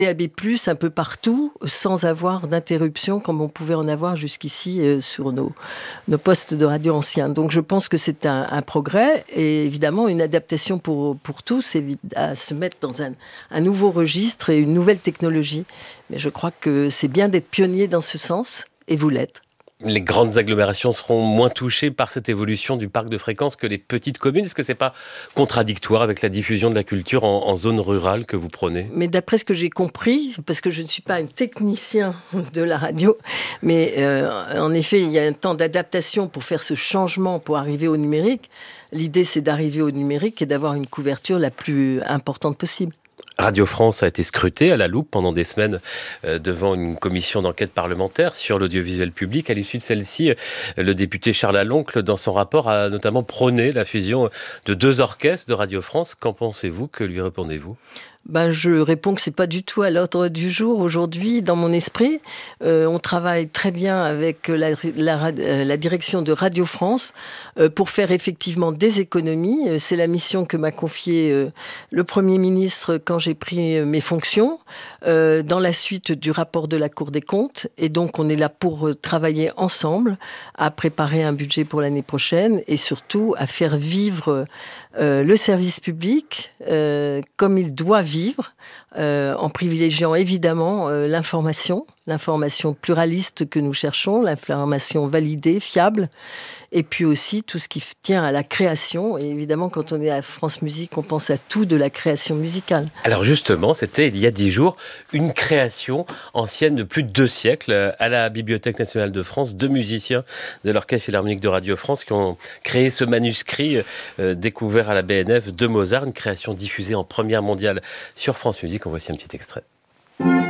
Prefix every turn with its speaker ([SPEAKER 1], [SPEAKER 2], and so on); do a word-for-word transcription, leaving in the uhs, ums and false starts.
[SPEAKER 1] A B plus, un peu partout, sans avoir d'interruption comme on pouvait en avoir jusqu'ici euh, sur nos, nos postes de radio anciens. Donc je pense que c'est un, un progrès et évidemment une adaptation pour, pour tous, à se mettre dans un, un nouveau registre et une nouvelle technologie. Mais je crois que c'est bien d'être pionnier dans ce sens, et vous l'êtes.
[SPEAKER 2] Les grandes agglomérations seront moins touchées par cette évolution du parc de fréquences que les petites communes. Est-ce que c'est pas contradictoire avec la diffusion de la culture en, en zone rurale que vous prenez ?
[SPEAKER 1] Mais d'après ce que j'ai compris, parce que je ne suis pas un technicien de la radio, mais euh, en effet, il y a un temps d'adaptation pour faire ce changement, pour arriver au numérique. L'idée, c'est d'arriver au numérique et d'avoir une couverture la plus importante possible.
[SPEAKER 2] Radio France a été scrutée à la loupe pendant des semaines euh, devant une commission d'enquête parlementaire sur l'audiovisuel public. À l'issue de celle-ci, le député Charles Aloncle, dans son rapport, a notamment prôné la fusion de deux orchestres de Radio France. Qu'en pensez-vous ? Que lui répondez-vous ?
[SPEAKER 1] Ben, je réponds que c'est pas du tout à l'ordre du jour aujourd'hui dans mon esprit. Euh, on travaille très bien avec la, la, la direction de Radio France euh, pour faire effectivement des économies. C'est la mission que m'a confiée euh, le Premier ministre quand j'ai pris euh, mes fonctions euh, dans la suite du rapport de la Cour des comptes. Et donc on est là pour travailler ensemble à préparer un budget pour l'année prochaine et surtout à faire vivre euh, le service public euh, comme il doit vivre, euh, en privilégiant évidemment euh, l'information, l'information pluraliste que nous cherchons, l'information validée, fiable, et puis aussi tout ce qui tient à la création. Et évidemment, quand on est à France Musique, on pense à tout de la création musicale.
[SPEAKER 2] Alors justement, c'était il y a dix jours, une création ancienne de plus de deux siècles à la Bibliothèque nationale de France. Deux musiciens de l'Orchestre Philharmonique de Radio France qui ont créé ce manuscrit euh, découvert à la B N F de Mozart, une création diffusée en première mondiale sur France Musique. En voici un petit extrait.